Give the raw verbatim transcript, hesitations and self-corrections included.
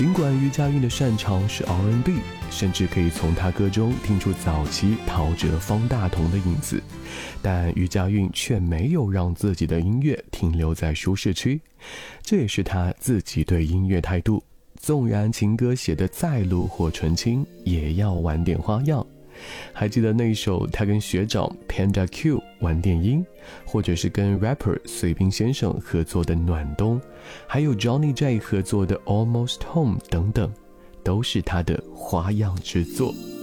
尽管余佳运的擅长是 R and B， 甚至可以从她歌中听出早期陶喆、方大同的影子，但余佳运却没有让自己的音乐停留在舒适区，这也是她自己对音乐态度。纵然情歌写得再露或纯青，也要玩点花样。还记得那首他跟学长 Panda Q 玩电音，或者是跟 rapper 随冰先生合作的暖冬，还有 Johnny J 合作的 Almost Home 等等，都是他的花样之作。